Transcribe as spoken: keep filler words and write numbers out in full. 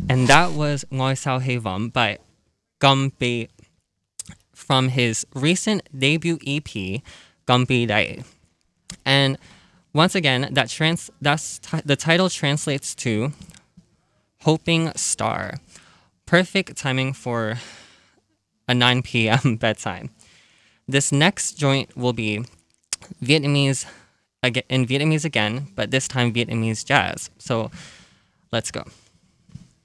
And that was Ngôi Sao Hy Vọng by Gumby from his recent debut E P, Gumby Day. And once again, that trans that's t- the title translates to Hoping Star. Perfect timing for a nine p.m. bedtime. This next joint will be Vietnamese aga- in Vietnamese again, but this time Vietnamese jazz. So let's go.